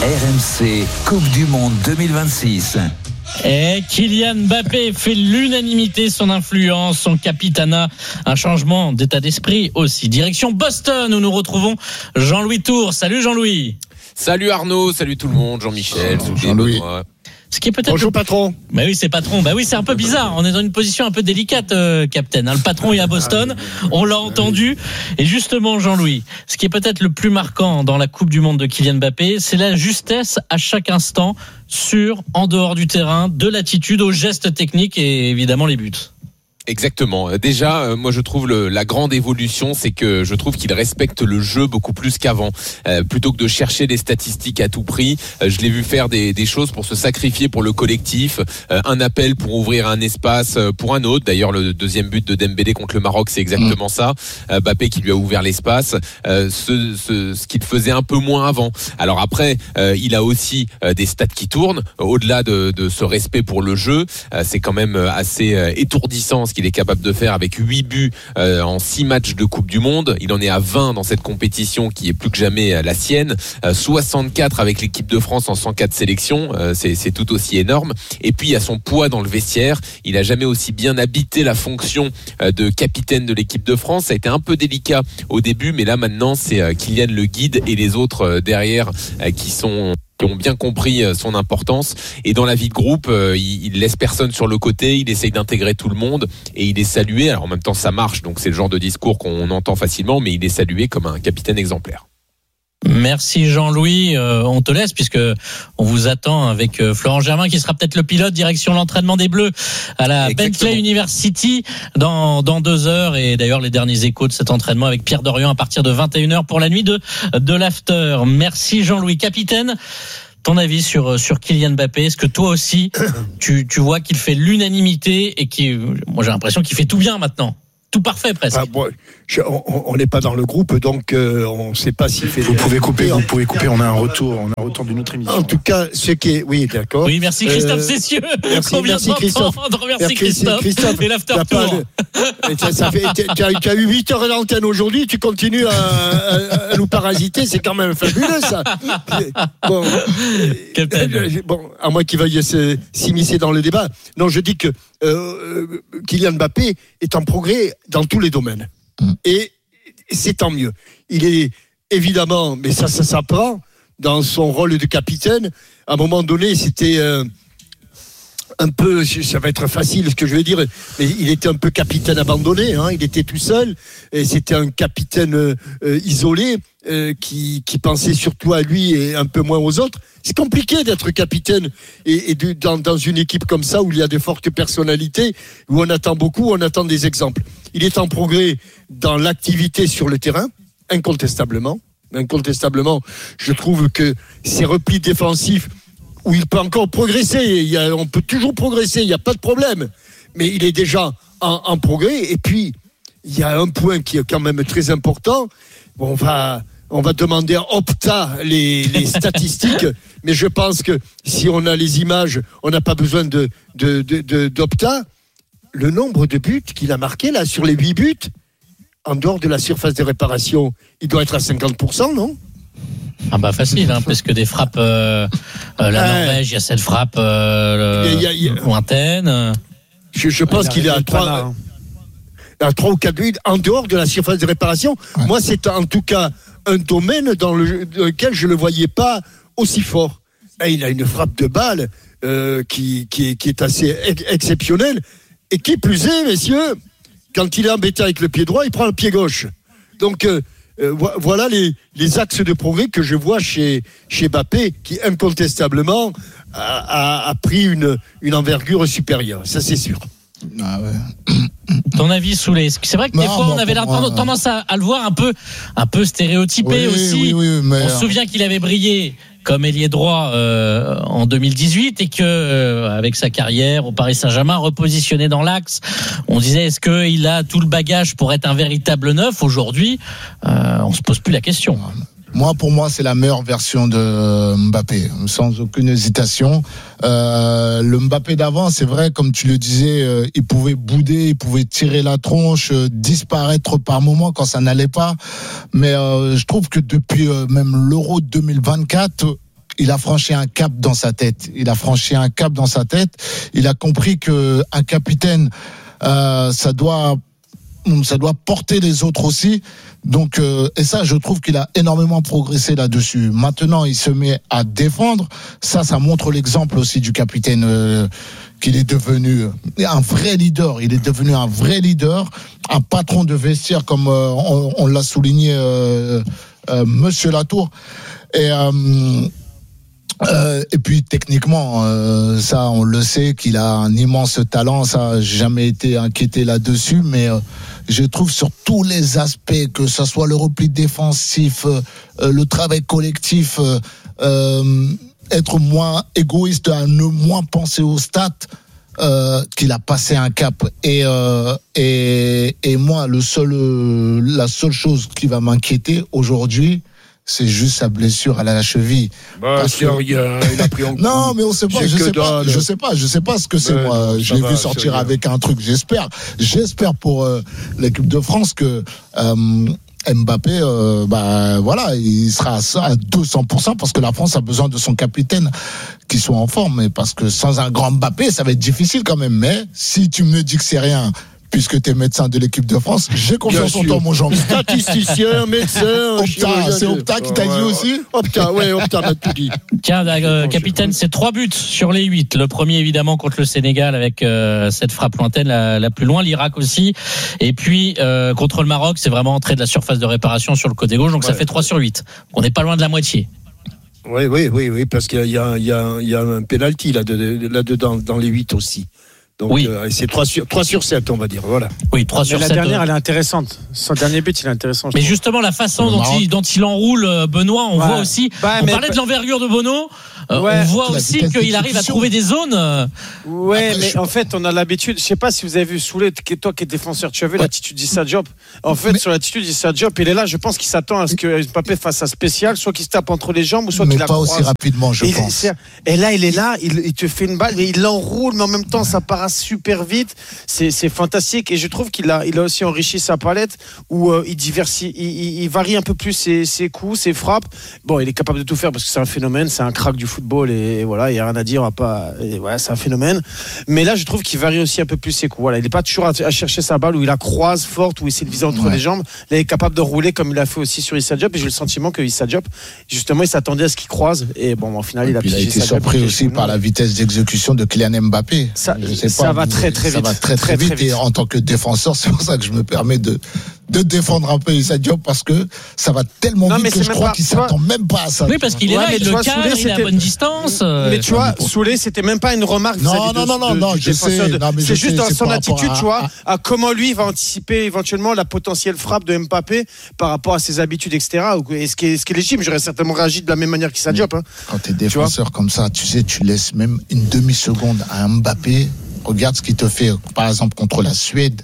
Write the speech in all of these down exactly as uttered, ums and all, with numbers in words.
R M C Coupe du Monde deux mille vingt-six. Et Kylian Mbappé fait l'unanimité, son influence, son capitanat, un changement d'état d'esprit aussi. Direction Boston où nous retrouvons Jean-Louis Tour. Salut Jean-Louis. Salut Arnaud, salut tout le monde, Jean-Michel, oh, Jean-Louis. Ce qui est peut-être Bonjour le... patron. Bah oui, c'est patron. Bah oui, c'est un peu bizarre. On est dans une position un peu délicate, euh, Captain. Le patron est à Boston. On l'a entendu. Et justement, Jean-Louis, ce qui est peut-être le plus marquant dans la Coupe du Monde de Kylian Mbappé, c'est la justesse à chaque instant, sur, en dehors du terrain, de l'attitude aux gestes techniques et évidemment les buts. Exactement. Déjà, euh, moi je trouve le, la grande évolution, c'est que je trouve qu'il respecte le jeu beaucoup plus qu'avant. Euh, plutôt que de chercher des statistiques à tout prix, euh, je l'ai vu faire des, des choses pour se sacrifier pour le collectif. Euh, un appel pour ouvrir un espace pour un autre. D'ailleurs, le deuxième but de Dembélé contre le Maroc, c'est exactement mmh. ça. Euh, Mbappé qui lui a ouvert l'espace. Euh, ce, ce, ce qu'il faisait un peu moins avant. Alors après, euh, il a aussi euh, des stats qui tournent. Au-delà de, de ce respect pour le jeu, euh, c'est quand même assez euh, étourdissant ce qu'il est capable de faire avec huit buts euh, en six matchs de Coupe du Monde. Il en est à vingt dans cette compétition qui est plus que jamais la sienne. Euh, soixante-quatre avec l'équipe de France en cent quatre sélections. Euh, c'est, c'est tout aussi énorme. Et puis, il y a son poids dans le vestiaire. Il a jamais aussi bien habité la fonction euh, de capitaine de l'équipe de France. Ça a été un peu délicat au début, mais là, maintenant, c'est euh, Kylian le guide et les autres euh, derrière euh, qui sont... qui ont bien compris son importance. Et dans la vie de groupe, euh, il, il laisse personne sur le côté, il essaye d'intégrer tout le monde et il est salué. Alors en même temps, ça marche, donc c'est le genre de discours qu'on entend facilement, mais il est salué comme un capitaine exemplaire. Merci Jean-Louis, euh, on te laisse puisque on vous attend avec euh, Florent Germain qui sera peut-être le pilote direction l'entraînement des Bleus à la Exactement. Bentley University dans dans deux heures et d'ailleurs les derniers échos de cet entraînement avec Pierre Dorian à partir de vingt et une heures pour la nuit de de l'after. Merci Jean-Louis. Capitaine, ton avis sur sur Kylian Mbappé, est-ce que toi aussi tu tu vois qu'il fait l'unanimité et qui moi j'ai l'impression qu'il fait tout bien maintenant. Tout parfait presque. Ah, bon, je, on n'est pas dans le groupe, donc euh, on ne sait pas s'il fait. Vous pouvez couper, vous pouvez couper. On a un retour, on a un retour d'une autre émission. En tout cas, ce qui est, oui, d'accord. Oui, merci Christophe euh, Cessieux. Merci, merci Christophe. Merci Christophe. Christophe. Et l'after tour. De, ça fait, tu as, tu as eu huit heures d'antenne aujourd'hui, tu continues à, à, à nous parasiter, c'est quand même fabuleux ça. Bon, euh, bon, à moins qu'il veuille se, s'immiscer dans le débat. Non, je dis que euh, Kylian Mbappé est en progrès dans tous les domaines. Mmh. Et c'est tant mieux. Il est évidemment, mais ça, ça s'apprend, dans son rôle de capitaine. À un moment donné, c'était euh, un peu, ça va être facile ce que je vais dire, mais il était un peu capitaine abandonné, hein, il était tout seul, et c'était un capitaine euh, isolé, euh, qui, qui pensait surtout à lui et un peu moins aux autres. C'est compliqué d'être capitaine et, et de, dans, dans une équipe comme ça où il y a de fortes personnalités, où on attend beaucoup, on attend des exemples. Il est en progrès dans l'activité sur le terrain, incontestablement. Incontestablement, je trouve que ses replis défensifs, où il peut encore progresser, il y a, on peut toujours progresser, il n'y a pas de problème. Mais il est déjà en, en progrès. Et puis, il y a un point qui est quand même très important. Bon, on va... On va demander à Opta les, les statistiques, mais je pense que si on a les images, on n'a pas besoin de, de, de, de, d'Opta. Le nombre de buts qu'il a marqué là, sur les huit buts, en dehors de la surface de réparation, il doit être à cinquante pour cent, non ? Ah bah facile, hein, parce que des frappes, euh, euh, la euh, Norvège, il y a cette frappe euh, y a, y a, lointaine. Je, je pense qu'il est à trois, à trois ou quatre buts en dehors de la surface de réparation. Ouais. Moi, c'est en tout cas un domaine dans, le, dans lequel je ne le voyais pas aussi fort. Et il a une frappe de balle euh, qui, qui, qui est assez ex- exceptionnelle. Et qui plus est, messieurs, quand il est embêté avec le pied droit, il prend le pied gauche. Donc, euh, euh, voilà les, les axes de progrès que je vois chez, chez Mbappé, qui incontestablement a, a, a pris une, une envergure supérieure. Ça, c'est sûr. Ah ouais. Ton avis, Soulé? C'est vrai que non, des fois, on avait moi, tendance à, à le voir un peu, un peu stéréotypé oui, aussi. Oui, oui, mais on se souvient qu'il avait brillé comme ailier droit euh, en deux mille dix-huit et que euh, avec sa carrière au Paris Saint-Germain, repositionné dans l'axe, on disait est-ce qu'il a tout le bagage pour être un véritable neuf? Aujourd'hui, euh, on se pose plus la question. Moi, pour moi, c'est la meilleure version de Mbappé, sans aucune hésitation. Euh, le Mbappé d'avant, c'est vrai, comme tu le disais, euh, il pouvait bouder, il pouvait tirer la tronche, euh, disparaître par moment quand ça n'allait pas. Mais euh, je trouve que depuis euh, même l'Euro deux mille vingt-quatre, il a franchi un cap dans sa tête. Il a franchi un cap dans sa tête. Il a compris que un capitaine, euh, ça doit, ça doit porter les autres aussi. Donc, euh, et ça, je trouve qu'il a énormément progressé là-dessus. Maintenant, il se met à défendre. Ça, ça montre l'exemple aussi du capitaine, euh, qu'il est devenu un vrai leader. Il est devenu un vrai leader, un patron de vestiaire, comme euh, on, on l'a souligné, euh, euh, Monsieur Latour. Et euh, Euh, et puis techniquement, euh, ça on le sait qu'il a un immense talent, ça j'ai jamais été inquiété là-dessus, mais euh, je trouve sur tous les aspects, que ce soit le repli défensif, euh, le travail collectif, euh, euh, être moins égoïste, à ne moins penser aux stats, euh, qu'il a passé un cap. Et euh, et et moi, le seul, euh, la seule chose qui va m'inquiéter aujourd'hui, c'est juste sa blessure à la cheville. Bah, Parce que... il, a, il a pris en non, mais on sait pas. Je sais pas. Je sais pas. Je sais pas ce que c'est. Ouais, moi, non, je l'ai va, vu sortir avec un truc. J'espère. J'espère pour euh, l'équipe de France que euh, Mbappé, euh, bah voilà, il sera à ça à deux cents pour cent parce que la France a besoin de son capitaine qui soit en forme. Mais parce que sans un grand Mbappé, ça va être difficile quand même. Mais si tu me dis que c'est rien, puisque tu es médecin de l'équipe de France, j'ai confiance en toi, mon Jean. Statisticien, médecin, Opta, c'est Opta qui t'a dit aussi. Opta, ouais, Opta m'a tout dit. Tiens, euh, capitaine, c'est trois buts sur les huit. Le premier, évidemment, contre le Sénégal avec euh, cette frappe lointaine la, la plus loin, l'Irak aussi. Et puis, euh, contre le Maroc, c'est vraiment entrée de la surface de réparation sur le côté gauche, donc ouais. Ça fait trois sur huit. On n'est pas loin de la moitié. Oui, oui, oui, oui, parce qu'il y a, il y a, il y a un penalty là-dedans, là-dedans, dans les huit aussi. Donc, oui. euh, c'est trois sur, trois sur sept, on va dire. Voilà. Oui, trois sur la sept. La dernière, elle est intéressante. Son dernier but, il est intéressant. Mais justement, la façon dont il, dont il enroule Benoît, on ouais. voit aussi. Bah, on parlait de l'envergure de Bono. Euh, ouais. On voit aussi qu'il arrive à trouver des zones. Ouais, Après, mais je... en fait, on a l'habitude. Je sais pas si vous avez vu Soulé, toi qui es défenseur, tu as vu ouais. l'attitude d'Issa Diop. En fait, mais... sur l'attitude d'Issa Diop, il est là. Je pense qu'il s'attend à ce que Mbappé fasse un spécial, soit qu'il se tape entre les jambes, ou soit qu'il la croise. Mais pas aussi rapidement, je et pense. Il, et là, il est là, il, il te fait une balle, mais il l'enroule, mais en même temps, ça part super vite. C'est, c'est fantastique. Et je trouve qu'il a, il a aussi enrichi sa palette où euh, il diversifie, il, il, il varie un peu plus ses, ses coups, ses frappes. Bon, il est capable de tout faire parce que c'est un phénomène, c'est un crack du football et, et voilà, il n'y a rien à dire, on va pas, et voilà, c'est un phénomène. Mais là, je trouve qu'il varie aussi un peu plus ses coups. Voilà, il n'est pas toujours à, à chercher sa balle où il la croise forte, où il essaie de viser entre ouais. les jambes. Là, il est capable de rouler comme il a fait aussi sur Issa Diop. Et j'ai le sentiment que Issa Diop, justement, il s'attendait à ce qu'il croise. Et bon, au final, il a, il a été surpris aussi par la vitesse d'exécution de Kylian Mbappé. Ça, je sais ça pas, va très très ça vite. Va très très, très, vite. très vite. Et en tant que défenseur, c'est pour ça que je me permets de de défendre un peu Issa Diop parce que ça va tellement non, vite que je crois pas, qu'il s'attend même pas à ça. Oui, parce qu'il est ouais, là, il le cadre, il est à bonne distance. Mais tu vois, Soulé, c'était même pas une remarque. Non, non, non, non, non, je sais. C'est juste dans son attitude, tu vois, à comment lui va anticiper éventuellement la potentielle frappe de Mbappé par rapport à ses habitudes, et cetera. Et ce qui est, ce qui est légitime, j'aurais certainement réagi de la même manière qu'Issa Diop. Quand t'es défenseur comme ça, tu sais, tu laisses même une demi-seconde à Mbappé. Regarde ce qu'il te fait, par exemple, contre la Suède.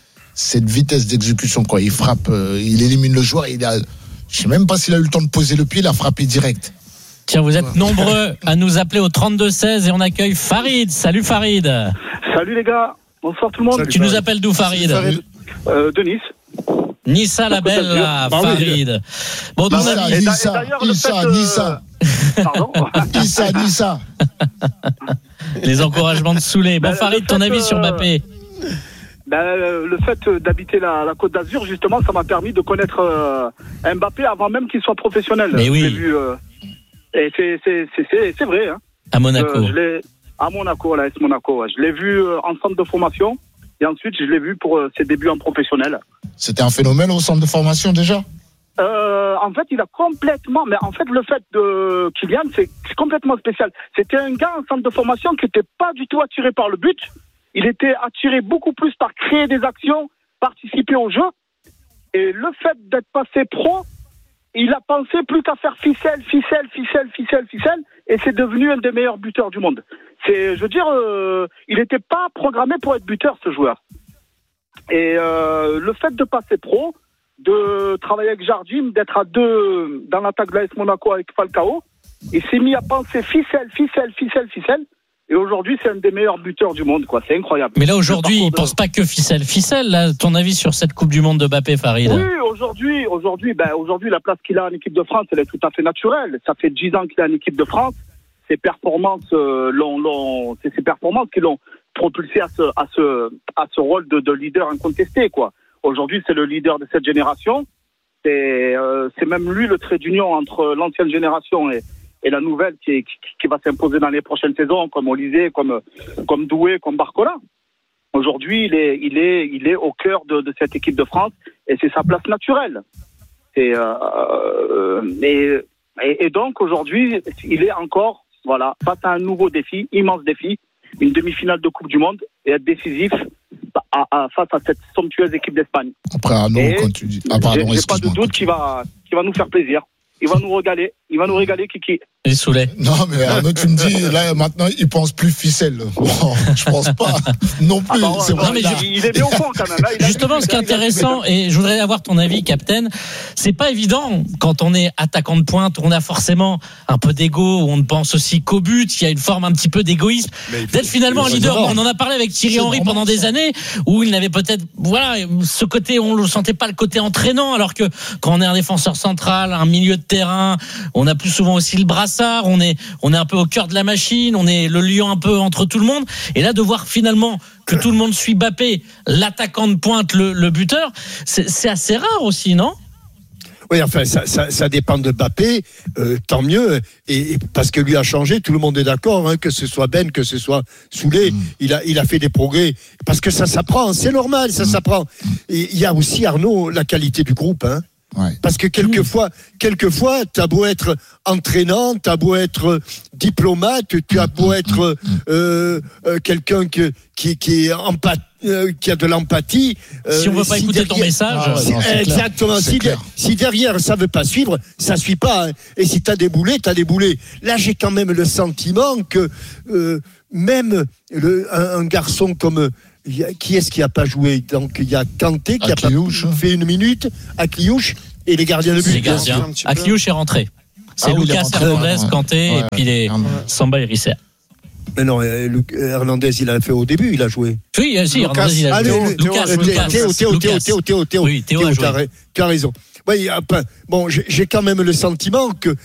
Cette vitesse d'exécution, quoi. Il frappe, euh, il élimine le joueur. Il a, je sais même pas s'il a eu le temps de poser le pied, il a frappé direct. Tiens, vous êtes nombreux à nous appeler au trente-deux seize et on accueille Farid. Salut Farid. Salut les gars. Bonsoir tout le monde. Salut, tu Farid. Nous appelles d'où Farid, Farid. Euh, De Nice. Nissa la belle, là, bah, Farid. Oui. Bon, Nissa, avis... Nissa, Nissa, Nissa. Pardon. Nissa, Nissa. Les encouragements de Soulé. Bon, bah, Farid, ton avis euh... sur Mbappé? Ben, le fait d'habiter la, la Côte d'Azur, justement, ça m'a permis de connaître euh, Mbappé avant même qu'il soit professionnel. Mais oui. Je l'ai vu, euh, et c'est, c'est, c'est, c'est, c'est vrai. Hein. À Monaco. Euh, je l'ai, à Monaco, à l'A S Monaco. Ouais. Je l'ai vu euh, en centre de formation et ensuite je l'ai vu pour euh, ses débuts en professionnel. C'était un phénomène au centre de formation déjà euh, En fait, il a complètement... Mais en fait, le fait de Kylian, c'est, c'est complètement spécial. C'était un gars en centre de formation qui n'était pas du tout attiré par le but. Il était attiré beaucoup plus par créer des actions, participer au jeu. Et le fait d'être passé pro, il a pensé plus qu'à faire ficelle, ficelle, ficelle, ficelle, ficelle. Et c'est devenu un des meilleurs buteurs du monde. C'est, je veux dire, euh, il n'était pas programmé pour être buteur, ce joueur. Et euh, le fait de passer pro, de travailler avec Jardim, d'être à deux dans l'attaque de l'A S Monaco avec Falcao, il s'est mis à penser ficelle, ficelle, ficelle, ficelle. Et aujourd'hui, c'est un des meilleurs buteurs du monde, quoi. C'est incroyable. Mais là, aujourd'hui, il ne de... pense pas que ficelle. Ficelle, là, ton avis sur cette Coupe du Monde de Mbappé, Farid? Oui, aujourd'hui, aujourd'hui, ben, aujourd'hui, la place qu'il a en équipe de France, elle est tout à fait naturelle. Ça fait dix ans qu'il est en équipe de France. Ses performances, euh, l'ont, l'ont, c'est ses performances qui l'ont propulsé à ce, à ce, à ce rôle de, de leader incontesté, quoi. Aujourd'hui, c'est le leader de cette génération. C'est, euh, c'est même lui le trait d'union entre l'ancienne génération et, et la nouvelle qui, qui, qui va s'imposer dans les prochaines saisons, comme Olysée, comme, comme Doué, comme Barcola. Aujourd'hui, il est, il est, il est au cœur de, de cette équipe de France et c'est sa place naturelle. Et, euh, et, et, et donc, aujourd'hui, il est encore, voilà, face à un nouveau défi, immense défi, une demi-finale de Coupe du Monde et être décisif à, à, face à cette somptueuse équipe d'Espagne. Après, ah non, quand tu dis, ah, pardon, j'ai, j'ai pas de doute qu'il va, qu'il va nous faire plaisir. Il va nous régaler. Il va nous régaler, Kiki. Il est saoulé. Non, mais Arnaud, tu me dis, là, maintenant, il pense plus ficelle. Bon, je pense pas. Non plus. Ah bah, c'est vrai, non, mais là, il est bien au fond, quand même. Là, il Justement, a, ce qui est intéressant, et je voudrais avoir ton avis, Captain, c'est pas évident, quand on est attaquant de pointe, on a forcément un peu d'ego, on ne pense aussi qu'au but, il y a une forme un petit peu d'égoïsme, d'être finalement un leader. On en a parlé avec Thierry Henry pendant des années, où il n'avait peut-être, voilà, ce côté, on ne sentait pas le côté entraînant, alors que quand on est un défenseur central, un milieu de terrain, on a plus souvent aussi le brassard, on est, on est un peu au cœur de la machine, on est le lion un peu entre tout le monde. Et là, de voir finalement que tout le monde suit Mbappé, l'attaquant de pointe, le, le buteur, c'est, c'est assez rare aussi, non? Oui, enfin, ça, ça, ça dépend de Mbappé, euh, tant mieux. Et, et parce que lui a changé, tout le monde est d'accord, hein, que ce soit Ben, que ce soit Soulé, mmh. il a, il a fait des progrès. Parce que ça s'apprend, c'est normal, ça mmh. s'apprend. Et il y a aussi, Arnaud, la qualité du groupe, hein. Ouais. Parce que quelquefois, mmh. quelquefois, t'as beau être entraînant, t'as beau être diplomate, tu as beau être euh, euh, quelqu'un que, qui, qui est empath, euh, qui a de l'empathie. Euh, si on veut pas si écouter derrière, ton message, ah, si, non, exactement. Si, de, si derrière ça veut pas suivre, ça suit pas. Hein. Et si t'as des boulets, t'as des boulets. Là, j'ai quand même le sentiment que euh, même le, un, un garçon comme Il a, qui est-ce qui n'a pas joué? Donc il y a Kanté qui n'a pas fait une minute, Akliouche et les gardiens de but. Les gardiens. Akliouche est rentré. C'est ah, Lucas oui, Hernandez, ouais. Kanté ouais, et puis les ouais. Samba et Risser. Mais non, Hernandez, il a fait au début, il a joué. Oui, si, Hernandez, il a joué. Lucas, Lucas, Théo, Théo, Théo, Théo, Théo, Théo, oui, Théo, Théo, tu as raison. Oui, bon, j'ai quand même le sentiment que